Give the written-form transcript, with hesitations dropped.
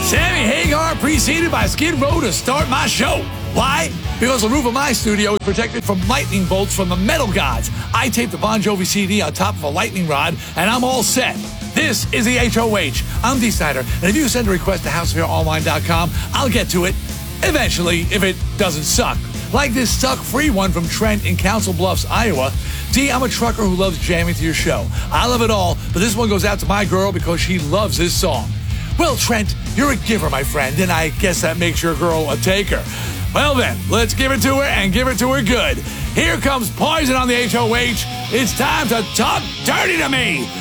Sammy Hagar preceded by Skid Row to start my show. Why? Because the roof of my studio is protected from lightning bolts from the metal gods. I taped the Bon Jovi CD on top of a lightning rod, and I'm all set. This is the HOH. I'm Dee Snider, and if you send a request to HouseOfAirOnline.com, I'll get to it eventually if it doesn't suck. Like this suck-free one from Trent in Council Bluffs, Iowa. Dee, I'm a trucker who loves jamming to your show. I love it all, but this one goes out to my girl because she loves this song. Well, Trent, you're a giver, my friend, and I guess that makes your girl a taker. Well then, let's give it to her and give it to her good. Here comes Poison on the HOH. It's time to talk dirty to me.